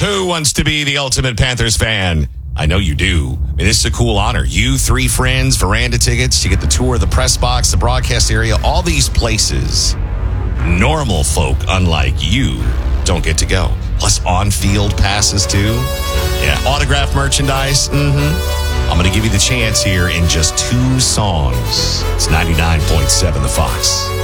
Who wants to be the ultimate Panthers fan? I know you do. I mean, this is a cool honor. You, 3 friends, veranda tickets. You get the tour of the press box, the broadcast area, all these places. Normal folk, unlike you, don't get to go. Plus on-field passes, too. Yeah, autographed merchandise. I'm going to give you the chance here in just 2 songs. It's 99.7 The Fox.